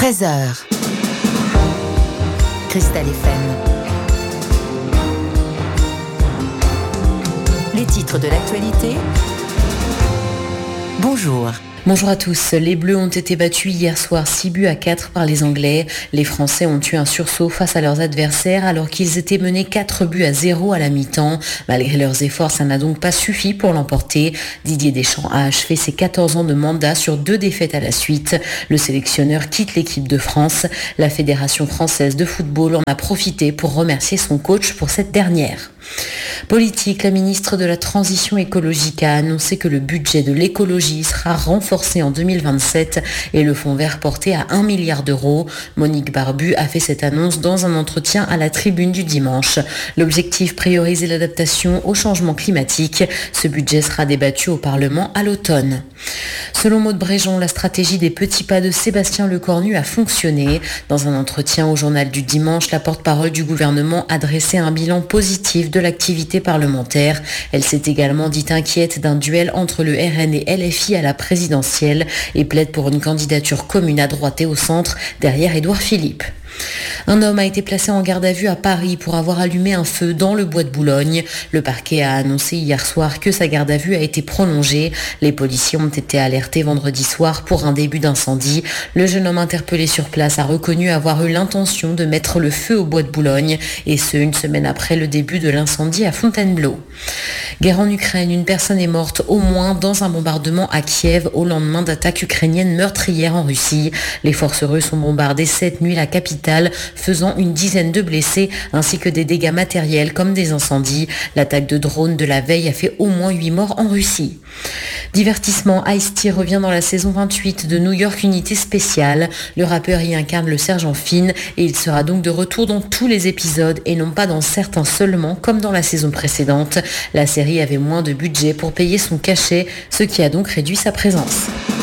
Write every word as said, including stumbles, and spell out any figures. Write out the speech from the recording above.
treize heures. Cristal F M. Les titres de l'actualité. Bonjour. Bonjour à tous. Les Bleus ont été battus hier soir six buts à quatre par les Anglais. Les Français ont eu un sursaut face à leurs adversaires alors qu'ils étaient menés quatre buts à zéro à la mi-temps. Malgré leurs efforts, ça n'a donc pas suffi pour l'emporter. Didier Deschamps a achevé ses quatorze ans de mandat sur deux défaites à la suite. Le sélectionneur quitte l'équipe de France. La Fédération française de football en a profité pour remercier son coach pour cette dernière. Politique, la ministre de la Transition écologique a annoncé que le budget de l'écologie sera renforcé en deux mille vingt-sept et le fonds vert porté à un milliard d'euros. Monique Barbu a fait cette annonce dans un entretien à la Tribune du dimanche. L'objectif, prioriser l'adaptation au changement climatique. Ce budget sera débattu au Parlement à l'automne. Selon Maud Bréjon, la stratégie des petits pas de Sébastien Lecornu a fonctionné. Dans un entretien au journal du dimanche, la porte-parole du gouvernement a dressé un bilan positif de l'activité parlementaire. Elle s'est également dite inquiète d'un duel entre le R N et L F I à la présidentielle et plaide pour une candidature commune à droite et au centre derrière Édouard Philippe. Un homme a été placé en garde à vue à Paris pour avoir allumé un feu dans le bois de Boulogne. Le parquet a annoncé hier soir que sa garde à vue a été prolongée. Les policiers ont été alertés vendredi soir pour un début d'incendie. Le jeune homme interpellé sur place a reconnu avoir eu l'intention de mettre le feu au bois de Boulogne, et ce, une semaine après le début de l'incendie à Fontainebleau. Guerre en Ukraine, une personne est morte au moins dans un bombardement à Kiev au lendemain d'attaques ukrainiennes meurtrières en Russie. Les forces russes ont bombardé cette nuit la capitale, faisant une dizaine de blessés ainsi que des dégâts matériels comme des incendies. L'attaque de drone de la veille a fait au moins huit morts en Russie. Divertissement, Ice-T revient dans la saison vingt-huit de New York Unité Spéciale. Le rappeur y incarne le sergent Finn et il sera donc de retour dans tous les épisodes et non pas dans certains seulement comme dans la saison précédente. La série avait moins de budget pour payer son cachet, ce qui a donc réduit sa présence.